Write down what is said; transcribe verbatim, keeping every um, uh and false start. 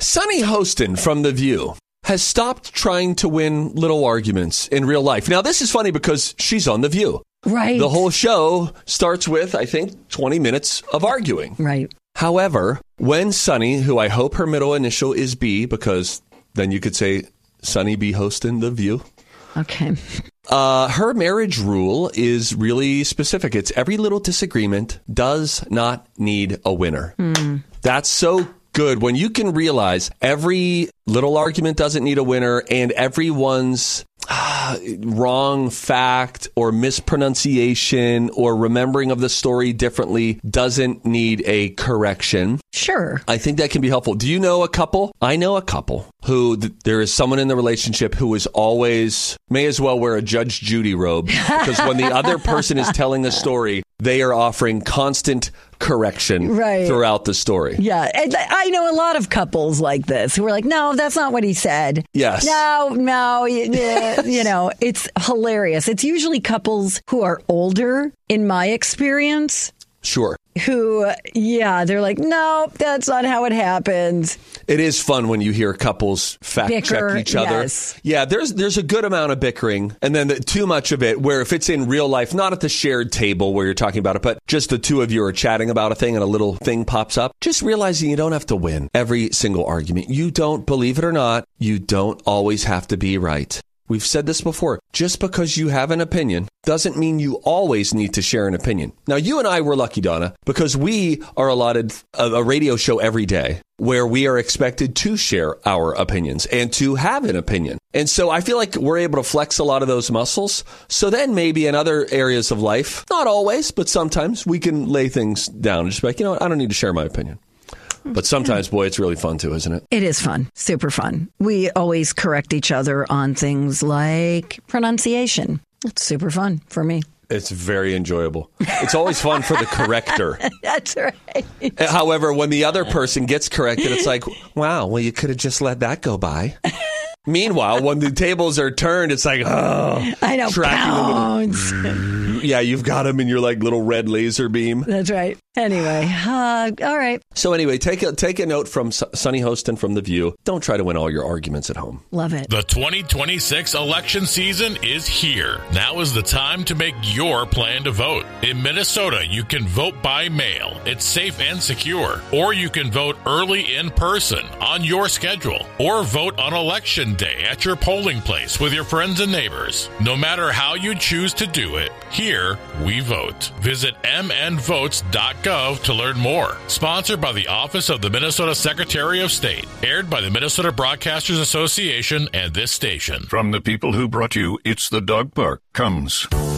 Sunny Hostin from The View has stopped trying to win little arguments in real life. Now, this is funny because she's on The View. Right. The whole show starts with, I think, twenty minutes of arguing. Right. However, when Sunny, who I hope her middle initial is B, because then you could say Sunny B. Hostin The View. Okay. Uh, her marriage rule is really specific. It's every little disagreement does not need a winner. Mm. That's so good when you can realize every little argument doesn't need a winner and everyone's uh, wrong fact or mispronunciation or remembering of the story differently doesn't need a correction. Sure. I think that can be helpful. Do you know a couple? I know a couple who th- there is someone in the relationship who is always, may as well wear a Judge Judy robe because when the other person is telling a story, they are offering constant correction right. throughout the story. Yeah. And I know a lot of couples like this who are like, no, that's not what he said. Yes. No, no. You know, it's hilarious. It's usually couples who are older, in my experience. Sure. Who, yeah, they're like, no, that's not how it happened. It is fun when you hear couples fact Bicker, check each other. Yes. Yeah, there's there's a good amount of bickering, and then the, too much of it where if it's in real life, not at the shared table where you're talking about it, but just the two of you are chatting about a thing and a little thing pops up, just realizing you don't have to win every single argument. You don't, believe it or not, you don't always have to be right. We've said this before. Just because you have an opinion doesn't mean you always need to share an opinion. Now, you and I were lucky, Donna, because we are allotted a, a radio show every day where we are expected to share our opinions and to have an opinion. And so I feel like we're able to flex a lot of those muscles. So then maybe in other areas of life, not always, but sometimes we can lay things down and just be like, you know what, I don't need to share my opinion. But sometimes, boy, it's really fun too, isn't it? It is fun. Super fun. We always correct each other on things like pronunciation. It's super fun for me. It's very enjoyable. It's always fun for the corrector. That's right. However, when the other person gets corrected, it's like, wow, well, you could have just let that go by. Meanwhile, when the tables are turned, it's like, oh, I know, tracking them. Yeah, you've got them in your like little red laser beam. That's right. Anyway, uh, all right. So anyway, take a take a note from S- Sunny Hostin from The View. Don't try to win all your arguments at home. Love it. The twenty twenty-six election season is here. Now is the time to make your plan to vote. In Minnesota, you can vote by mail. It's safe and secure. Or you can vote early in person on your schedule. Or vote on election day at your polling place with your friends and neighbors. No matter how you choose to do it, here we vote. Visit m n votes dot gov to learn more. Sponsored by the Office of the Minnesota Secretary of State. Aired by the Minnesota Broadcasters Association and this station. From the people who brought you It's the Dog Park comes